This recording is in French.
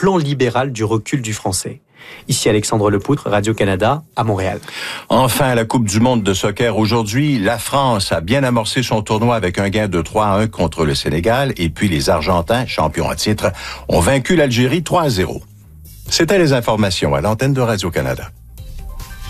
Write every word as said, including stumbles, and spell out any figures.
plan libéral du recul du français. Ici Alexandre Lepoutre, Radio-Canada, à Montréal. Enfin, à la Coupe du monde de soccer aujourd'hui, la France a bien amorcé son tournoi avec un gain de trois à un contre le Sénégal, et puis les Argentins, champions à titre, ont vaincu l'Algérie trois à zéro. C'était les informations à l'antenne de Radio-Canada.